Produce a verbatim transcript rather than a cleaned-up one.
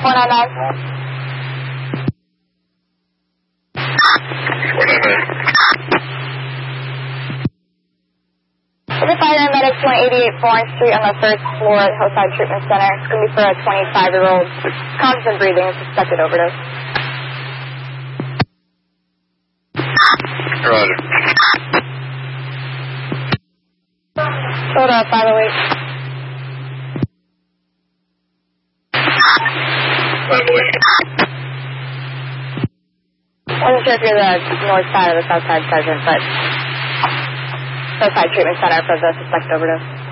four nine nine. four nine nine. Is it fire medics one eighty-eight Florence Street on the first floor at Hillside Treatment Center? It's going to be for a twenty-five-year-old constant breathing and suspected overdose. Roger. Soda five oh eight. five oh eight. I wasn't sure if you're the north side or the south side sergeant, but South Side Treatment Center for the suspected overdose.